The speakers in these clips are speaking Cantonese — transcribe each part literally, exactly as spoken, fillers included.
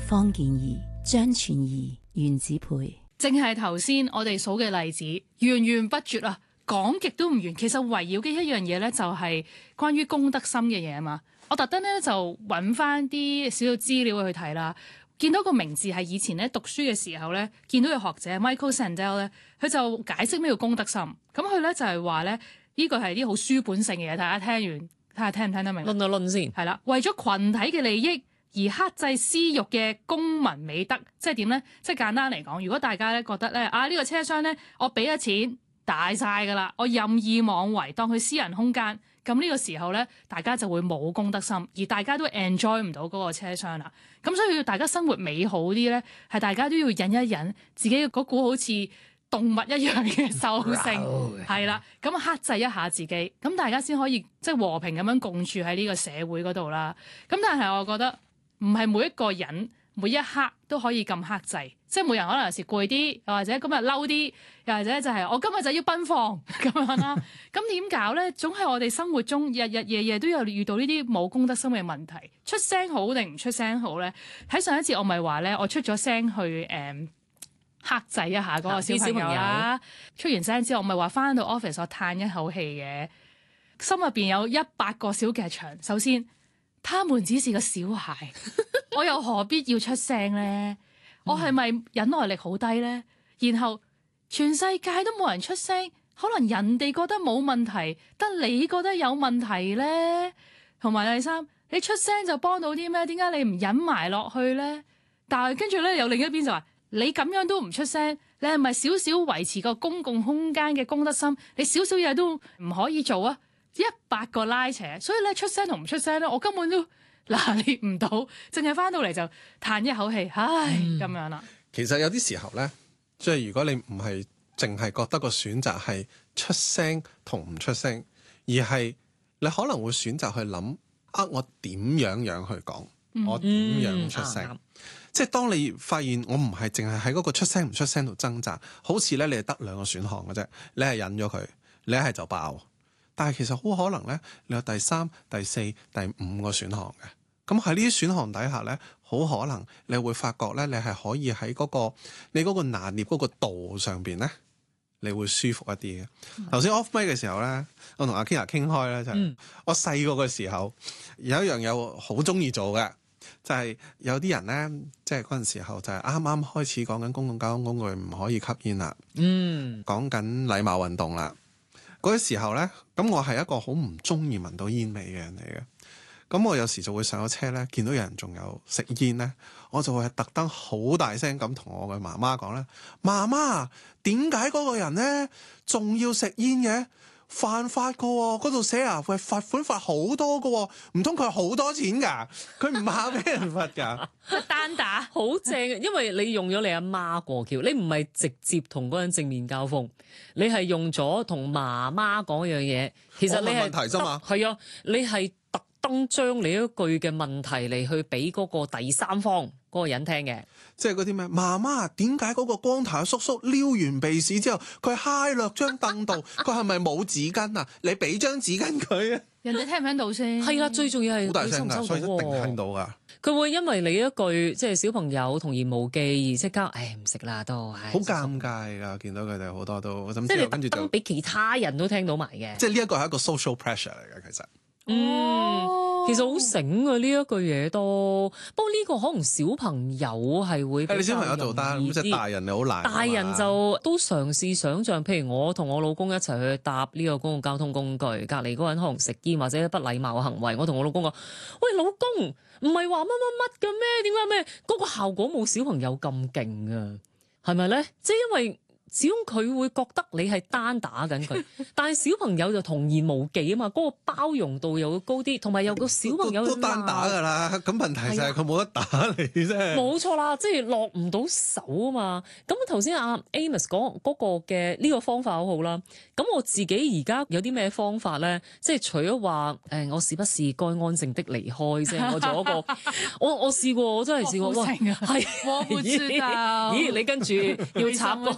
方健儀、張全儀、袁子培。 正係頭先我哋數嘅例子，源源不絕啊，講極都唔完。其實圍繞嘅一樣嘢咧，就係關於公德心嘅嘢啊嘛。我特登咧就揾翻啲少少資料去睇啦，見到個名字係以前咧讀書嘅時候咧，見到嘅學者 Michael Sandel 咧，佢就解釋咩叫公德心。咁佢咧就係話咧，呢個係啲好書本性嘅嘢，大家聽完睇下聽唔聽得明？ 論一論先。 係啦，為咗群體嘅利益而克制私欲嘅公民美德，即係點咧？即係簡單嚟講，如果大家咧覺得咧啊呢個車廂咧，我俾咗錢大晒㗎啦，我任意妄為，當佢私人空間，咁呢個時候咧，大家就會冇公德心，而大家都 enjoy 唔到嗰個車廂啦。咁所以要大家生活美好啲咧，係大家都要忍一忍自己嗰股好似動物一樣嘅獸性，係啦，咁克制一下自己，咁大家先可以即係和平咁樣共處喺呢個社會嗰度啦。咁但係我覺得唔係每一個人每一刻都可以咁克制，即係每人可能有時攰啲，又或者今日嬲啲，又或者就係我今日就要奔放咁樣啦。咁點搞咧？總係我哋生活中日日夜夜都有遇到呢啲冇公德心嘅問題，出聲好定唔出聲好咧？喺上一次我咪話咧，我出咗聲去誒、嗯、克制一下嗰個小朋友啦。出完聲之後，我咪話翻到 office 我嘆一口氣嘅，心入邊有一百個小劇場。首先，他們只是個小孩，我又何必要出聲咧？我係咪忍耐力好低咧？然後全世界都冇人出聲，可能人哋覺得冇問題，得你覺得有問題咧？同埋第三，你出聲就幫到啲咩？點解你唔忍埋落去咧？但係跟住咧，有另一邊就話你咁樣都唔出聲，你係咪少少維持個公共空間嘅公德心？你少少嘢都唔可以做啊！一百個拉扯，所以咧出聲同唔出聲咧，我根本都拿捏唔到，淨係翻到嚟就嘆一口氣，唉咁、嗯、樣啦。 其實有啲時候咧，即係如果你唔係淨係覺得個選擇係出聲同唔出聲，而係你可能會選擇去諗啊，我點樣樣去講，嗯、我點樣出聲。嗯、即係當你發現我唔係淨係喺嗰個出聲唔出聲度掙扎，好似咧你係得兩個選項嘅啫，你係忍咗佢，你一係就爆。但係其實好可能咧，你有第三、第四、第五個選項嘅。咁喺呢啲選項底下咧，好可能你會發覺咧，你係可以喺嗰個你嗰個拿捏嗰個度上邊咧，你會舒服一啲嘅。頭先 off mic 嘅時候咧，我同阿 Kina 傾開咧，就係、嗯、我細個嘅時候有一樣嘢好中意做嘅，就係、是、有啲人咧，即係嗰陣時候就係啱啱開始講緊公共交通工具唔可以吸煙啦，嗯，講緊禮貌運動啦。嗰啲時候咧，咁我係一個好唔中意聞到煙味嘅人嚟嘅。咁我有時就會上咗車咧，見到有人仲有食煙咧，我就會特登好大聲咁同我嘅媽媽講咧：媽媽，點解嗰個人咧仲要食煙嘅？犯法噶喎，嗰度寫啊，佢罰款罰好多噶喎，唔通佢好多錢㗎？佢唔怕俾人罰㗎？ 佢單打好正，因為你用咗你阿媽過橋，你唔係直接同嗰人正面交鋒，你係用咗同媽媽講一樣嘢。其實你係問題啫嘛， 係啊，你係特登將你一句嘅問題嚟去俾嗰個第三方嗰個人聽嘅。 即係嗰啲咩？媽媽，點解嗰個光頭叔叔撩完鼻屎之後，佢揩落張凳度，佢係咪冇紙巾啊？你俾張紙巾佢啊！ 人哋聽唔聽到先？ 係啦，最重要係好大聲㗎，所以一定聽到㗎。 佢會因為你一句即係小朋友童言無忌而即刻，誒唔食啦都，好尷尬㗎！見到佢哋好多都，甚至係跟住就俾其他人都聽到埋嘅。 即係呢一個係一個 social pressure 嚟嘅，其實。 嗯，其實好醒啊！呢一句嘢都，不過呢個可能小朋友係會比較容易啲。你小朋友做得，咁即係大人你好難。大人就都嘗試想像，譬如我同我老公一齊去搭呢個公共交通工具，隔離嗰個人可能食煙或者不禮貌嘅行為，我同我老公講：喂，老公，唔係話乜乜乜嘅咩？點解咩？嗰個效果冇小朋友咁勁啊？係咪咧？即係因為。始終佢會覺得你係單打緊佢，但係小朋友就童言無忌啊嘛，嗰、那個包容度又會高啲，同埋有個小朋友都，都單打㗎啦。咁問題就係佢冇得打你啫。冇錯啦，即係落唔到手啊嘛。咁頭先阿 Amos 講嗰個嘅呢個方法好好啦。咁我自己而家有啲咩方法咧？即係除咗話誒，我是不是該安靜的離開啫？我做一個，我我試過，我真係試過。係， 我唔知道。 咦？你跟住要插個。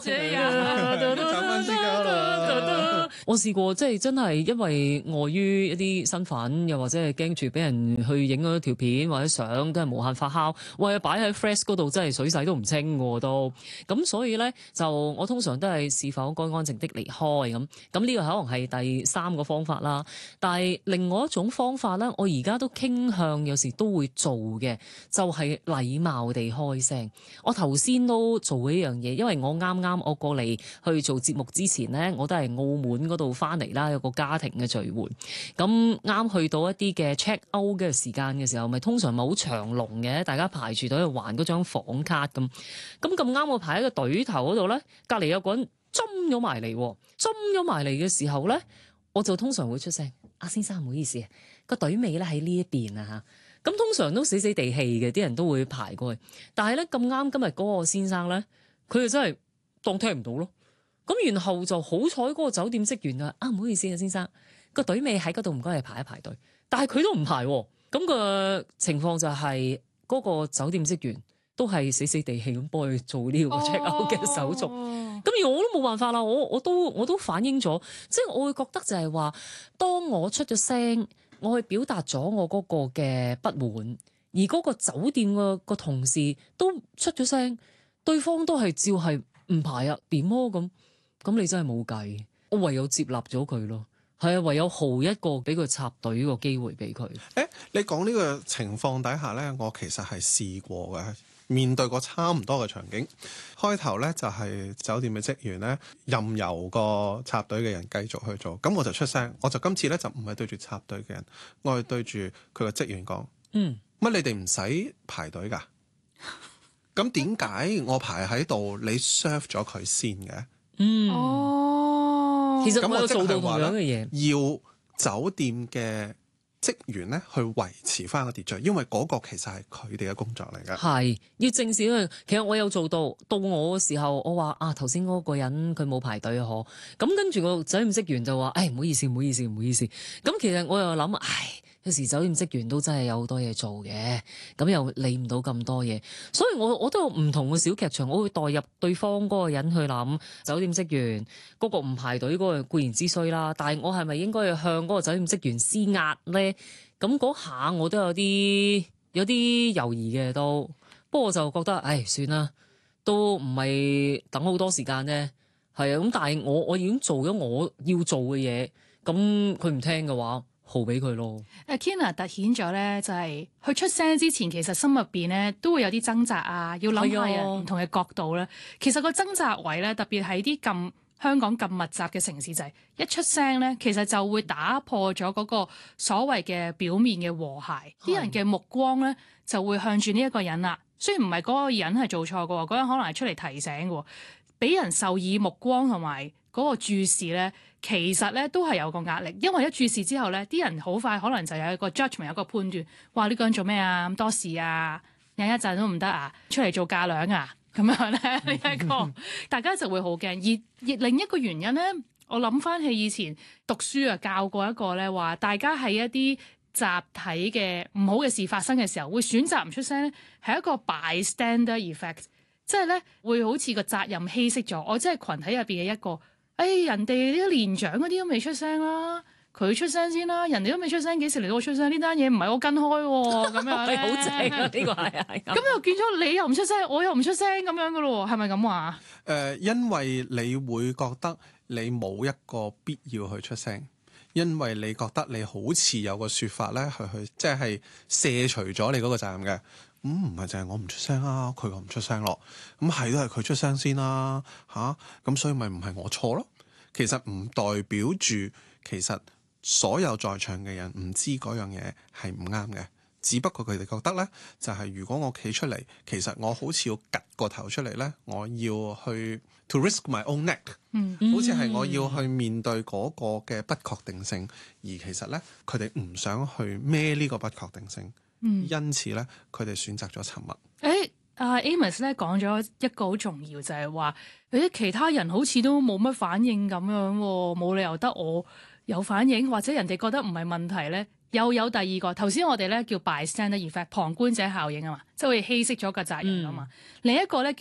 我試過即係真係因為礙於一啲身份，又或者係驚住俾人去影咗條片或者相，跟住無限發酵，喂擺喺 Flash 嗰度真係水洗都唔清喎都。咁所以咧就我通常都係是否該安靜的離開咁。咁呢個可能係第三個方法啦。但係另外一種方法咧，我而家都傾向有時都會做嘅，就係禮貌地開聲。我頭先都做過一樣嘢，因為我啱啱我過嚟去做節目之前咧，我都係澳門嗰度翻嚟啦，有個家庭嘅聚會。咁啱去到一啲嘅 check out 嘅時間嘅時候，咪通常咪好長龍嘅，大家排住隊去還嗰張房卡咁。咁咁啱我排喺個隊頭嗰度咧，隔離有個人針咗埋嚟，針咗埋嚟嘅時候咧，我就通常會出聲：阿先生唔好意思啊，個隊尾咧喺呢一邊啊嚇。咁通常都死死地氣嘅，啲人都會排過去。但係咧咁啱今日嗰個先生咧，佢就真係當聽唔到咯。咁然後就好彩嗰個酒店職員啊，啊唔好意思啊先生，個隊尾喺嗰度，唔該你排一排隊。但係佢都唔排喎。咁個情況就係嗰個酒店職員都係死死地氣咁幫佢做呢個 check out 嘅手續。咁、哦、而我都冇辦法啦，我我都我都反映咗，即係我會覺得就係話，當我出咗聲，我去表達咗我嗰個嘅不滿，而嗰個酒店個個同事都出咗聲，對方都係照係唔排啊，點咯咁，咁你真係冇計，我唯有接納咗佢咯。係啊，唯有號一個俾佢插隊個機會俾佢。 誒，你講呢個情況底下咧，我其實係試過嘅，面對過差唔多嘅場景。開頭咧就係酒店嘅職員咧任由個插隊嘅人繼續去做，咁我就出聲，我就今次咧就唔係對住插隊嘅人，我係對住佢個職員講：嗯，乜你哋唔使排隊㗎？咁點解我排喺度，你 serve 咗佢先嘅？嗯， 哦， 其實我有做到同樣嘅嘢， 要酒店嘅職員咧去維持翻個秩序，因為嗰個其實係佢哋嘅工作嚟㗎。 係要正視佢。其實我有做到，到我嘅時候，我話啊頭先嗰個人佢冇排隊啊，嗬。咁跟住個酒店職員就話：誒、哎、唔好意思，唔好意思，唔好意思。咁其實我又諗，唉。有時酒店職員都真係有好多嘢做嘅，咁又理唔到咁多嘢，所以我我都有唔同嘅小劇場，我會代入對方嗰個人去諗。酒店職員嗰個唔排隊嗰個固然之衰啦，但係我係咪應該要向嗰個酒店職員施壓咧？咁嗰下我都有啲有啲猶豫嘅都，不過我就覺得，唉，算啦，都唔係等好多時間啫。係啊，咁但係我我已經做咗我要做嘅嘢，咁佢唔聽嘅話，號俾佢咯。 誒 Kina 突顯咗咧，就係佢出聲之前，其實心入邊咧都會有啲掙扎啊，要諗下人唔同嘅角度咧。其實個掙扎位咧，特別喺啲咁香港咁密集嘅城市，就係一出聲咧，其實就會打破咗嗰個所謂嘅表面嘅和諧，啲人嘅目光咧就會向住呢一個人啦。雖然唔係嗰個人係做錯嘅，嗰人可能係出嚟提醒嘅，俾人受以目光同埋嗰個注視咧。其實咧都係有個壓力，因為一注視之後咧，啲人好快可能就有一個 judgment，有一個判斷，哇呢個人做咩啊？咁多事啊，忍一陣都唔得啊，出嚟做嫁娘啊，咁樣咧呢一個，大家就會好驚。而而另一個原因咧，我諗翻起以前讀書啊教過一個咧，話大家喺一啲集體嘅唔好嘅事發生嘅時候，會選擇唔出聲咧，係一個 bystander effect， 即係咧會好似個責任稀釋咗，我即係群體入邊嘅一個。誒、哎、人哋啲年長嗰啲都未出聲啦，佢出聲先啦。人哋都未出聲，幾時嚟到我出聲？呢單嘢唔係我跟開喎，咁樣咧， 好正啊！呢個係啊， 咁又見咗你又唔出聲，我又唔出聲咁樣噶咯，係咪咁話？誒、 呃，因為你會覺得你冇一個必要去出聲，因為你覺得你好似有個説法咧，去去即係卸除咗你嗰個責任嘅。咁唔係就係我唔出聲啊，佢個唔出聲咯。咁係都係佢出聲先啦，嚇、啊。咁所以咪唔係我錯咯。其實唔代表住其實所有在場嘅人唔知嗰樣嘢係唔啱嘅，只不過佢哋覺得咧，就係、是、如果我企出嚟，其實我好似要趌個頭出嚟咧，我要去 to risk my own neck，嗯，好似係我要去面對嗰個嘅不確定性，而其實咧佢哋唔想去孭呢個不確定性。嗯、因此咧，佢哋選擇咗沉默。 誒，阿 Amos 咧講咗一個好重要，就係話誒其他人好似都冇乜反應咁樣，冇理由得我有反應，或者人哋覺得唔係問題咧。又有第二個，頭先我哋咧叫 bystander effect， 旁觀者效應啊嘛，即係會稀釋咗個責任啊嘛。嗯、另一個咧叫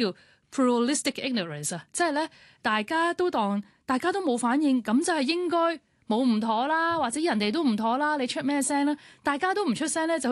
pluralistic ignorance 啊，即係咧大家都當大家都冇反應，咁就係應該冇唔妥啦，或者人哋都唔妥啦，你出咩聲啦？大家都唔出聲咧就。